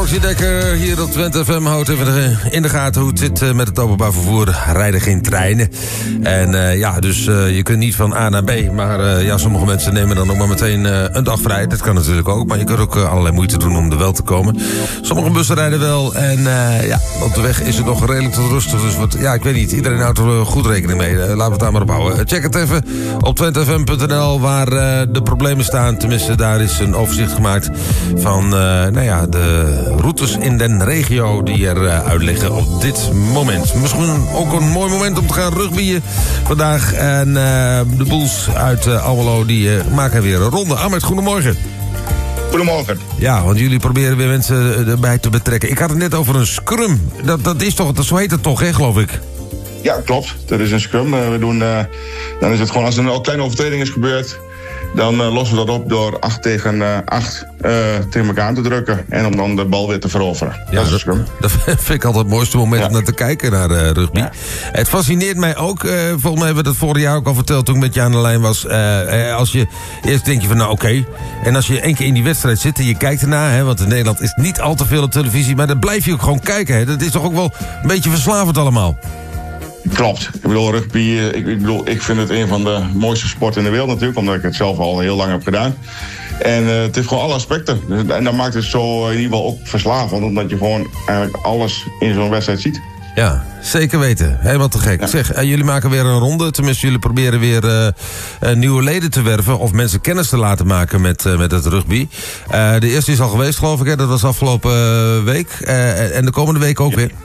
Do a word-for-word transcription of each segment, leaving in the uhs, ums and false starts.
Roxy Dekker hier op Twente F M houdt even in de gaten hoe het zit met het openbaar vervoer. Rijden geen treinen. En uh, ja, dus uh, je kunt niet van A naar B. Maar uh, ja, sommige mensen nemen dan ook maar meteen uh, een dag vrij. Dat kan natuurlijk ook. Maar je kunt ook uh, allerlei moeite doen om er wel te komen. Sommige bussen rijden wel. En uh, ja, op de weg is het nog redelijk tot rustig. Dus wat, ja, ik weet niet. Iedereen houdt er uh, goed rekening mee. Uh, laten we het daar maar op houden. Check het even op twente f m punt n l waar uh, de problemen staan. Tenminste, daar is een overzicht gemaakt van uh, nou ja, de routes in den regio die er uh, uit liggen op dit moment. Misschien ook een mooi moment om te gaan rugbyen vandaag. En uh, de Bulls uit uh, Almelo die uh, maken weer een ronde. Ahmed, goedemorgen. Goedemorgen. Ja, want jullie proberen weer mensen erbij te betrekken. Ik had het net over een scrum. Dat, dat is toch, dat, zo heet het toch, hè, geloof ik? Ja, klopt. Dat is een scrum. Uh, we doen, uh, dan is het gewoon, als er een kleine overtreding is gebeurd, dan uh, lossen we dat op door acht tegen acht uh, tegen elkaar aan te drukken. En om dan de bal weer te veroveren. Ja, dat is een scrum. Dat vind ik altijd het mooiste moment ja. om naar te kijken naar uh, rugby. Ja. Het fascineert mij ook. Uh, volgens mij hebben we dat vorig jaar ook al verteld toen ik met je aan de lijn was. Uh, als je eerst denk je van nou oké. Okay. En als je één keer in die wedstrijd zit en je kijkt ernaar. Hè, want in Nederland is niet al te veel op televisie. Maar dan blijf je ook gewoon kijken. Hè. Dat is toch ook wel een beetje verslavend allemaal. Klopt. Ik bedoel, rugby, ik, ik, bedoel, ik vind het een van de mooiste sporten in de wereld natuurlijk, omdat ik het zelf al heel lang heb gedaan. En uh, het heeft gewoon alle aspecten. En dat maakt het zo in ieder geval ook verslavend, omdat je gewoon eigenlijk alles in zo'n wedstrijd ziet. Ja, zeker weten. Helemaal te gek. Ja. Zeg, uh, jullie maken weer een ronde. Tenminste, jullie proberen weer uh, uh, nieuwe leden te werven of mensen kennis te laten maken met, uh, met het rugby. Uh, de eerste is al geweest, geloof ik. Hè? Dat was afgelopen uh, week. Uh, en de komende week ook ja. weer.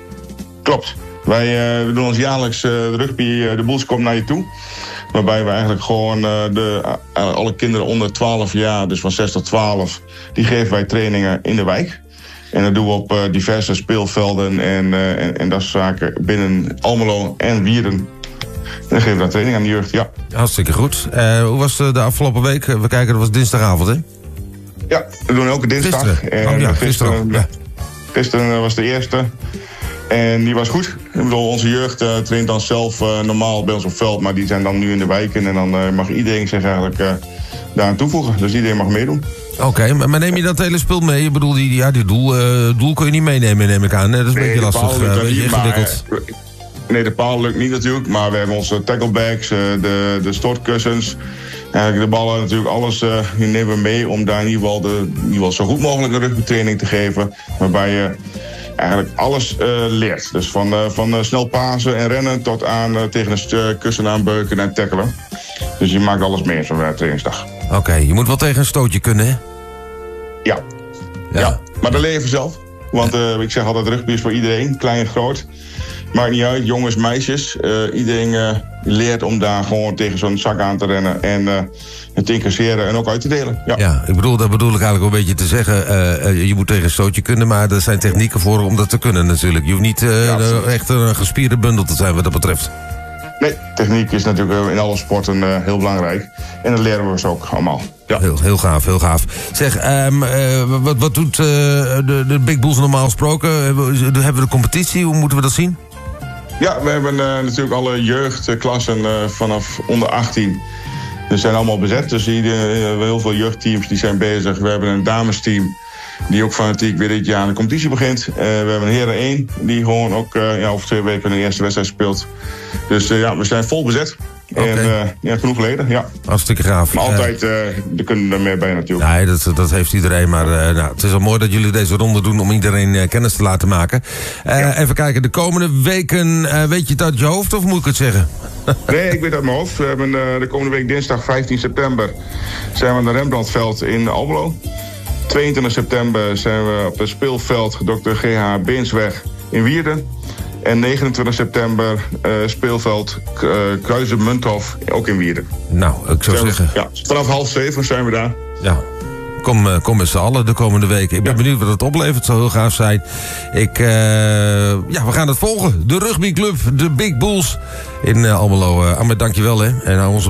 Klopt. Wij uh, we doen ons jaarlijks uh, rugby, uh, de Bulls komt naar je toe. Waarbij we eigenlijk gewoon uh, de, uh, alle kinderen onder twaalf jaar, dus van zes tot twaalf, die geven wij trainingen in de wijk. En dat doen we op uh, diverse speelvelden en, uh, en, en dat soort zaken binnen Almelo en Wierden. En dan geven we daar training aan de jeugd, ja. Hartstikke goed. Uh, hoe was de afgelopen week? We kijken, dat was dinsdagavond, hè? Ja, we doen elke dinsdag. Gisteren, en oh, ja, gisteren, gisteren, ja. gisteren was de eerste. En die was goed. Ik bedoel, onze jeugd uh, traint dan zelf uh, normaal bij ons op veld, maar die zijn dan nu in de wijken. En dan uh, mag iedereen zich eigenlijk uh, daaraan toevoegen. Dus iedereen mag meedoen. Oké, okay, maar neem je dat hele spul mee? Ik bedoel, die, ja, die doel, uh, doel kun je niet meenemen, neem ik aan. Dat is een nee, beetje lastig, uh, een beetje ingewikkeld. Maar, nee, de paal lukt niet natuurlijk. Maar we hebben onze tacklebags, uh, de, de stortkussens. Eigenlijk de ballen, natuurlijk alles uh, die nemen we mee om daar in ieder geval, de, in ieder geval zo goed mogelijk een rugbytraining te geven. Waarbij je eigenlijk alles uh, leert. Dus van, uh, van uh, snel pasen en rennen tot aan uh, tegen een kussen aanbeuken en tackelen. Dus je maakt alles mee in zo'n uh, trainingsdag. Oké, okay, je moet wel tegen een stootje kunnen, hè? Ja. Ja. ja. Maar dat leer je vanzelf. Want uh, ik zeg altijd, rugby is voor iedereen, klein en groot. Maakt niet uit, jongens, meisjes. Uh, iedereen uh, leert om daar gewoon tegen zo'n zak aan te rennen en uh, te incasseren en ook uit te delen. Ja, ja ik bedoel, dat bedoel ik eigenlijk een beetje te zeggen. Uh, uh, je moet tegen een stootje kunnen, maar er zijn technieken voor om dat te kunnen natuurlijk. Je hoeft niet uh, ja, echt een gespierde bundel te zijn wat dat betreft. Nee, techniek is natuurlijk in alle sporten uh, heel belangrijk. En dat leren we ze ook allemaal. Ja. Heel, heel gaaf, heel gaaf. Zeg, um, uh, wat, wat doet uh, de, de Big Bulls normaal gesproken? Hebben we de competitie? Hoe moeten we dat zien? Ja, we hebben uh, natuurlijk alle jeugdklassen uh, vanaf onder achttien. Die zijn allemaal bezet. Dus die, uh, we hebben heel veel jeugdteams die zijn bezig. We hebben een damesteam die ook fanatiek weer dit jaar aan de competitie begint. Uh, we hebben een heren één die gewoon ook uh, ja, over twee weken een eerste wedstrijd speelt. Dus uh, ja, we zijn vol bezet. Okay. En uh, ja, genoeg leden, ja. Hartstikke gaaf. Maar altijd, uh, er kunnen er meer bij natuurlijk. Nee, dat, dat heeft iedereen. Maar uh, nou, het is wel mooi dat jullie deze ronde doen om iedereen uh, kennis te laten maken. Uh, ja. Even kijken, de komende weken, uh, weet je het uit je hoofd of moet ik het zeggen? Nee, ik weet uit mijn hoofd. We hebben uh, de komende week dinsdag vijftien september zijn we aan de Rembrandtveld in Almelo. tweeëntwintig september zijn we op het speelveld dokter G H Beensweg in Wierden. En negenentwintig september uh, speelveld uh, Kruizen Munthof, ook in Wierden. Nou, ik zou zeggen... Ja, vanaf half zeven zijn we daar. Ja, kom, uh, kom met z'n allen de komende weken. Ik ben ja. benieuwd wat het oplevert, het zou heel gaaf zijn. Ik, uh, ja, we gaan het volgen. De rugbyclub, de Big Bulls in uh, Almelo. Uh, Ahmed, dankjewel, hè. En uh, onze